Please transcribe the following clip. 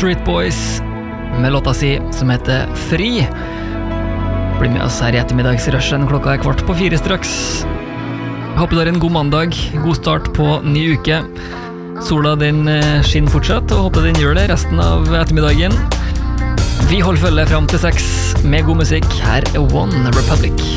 Backstreet Boys med låta si som heter Fri. Bli med oss her i ettermiddagsrushen, klokka 3:15 straks. Håper du har en god mandag, god start på ny uke. Sola den skinner fortsatt, og håper den gjør det resten av ettermiddagen. Vi holder følge frem til 6 med god musikk. Her er One Republic.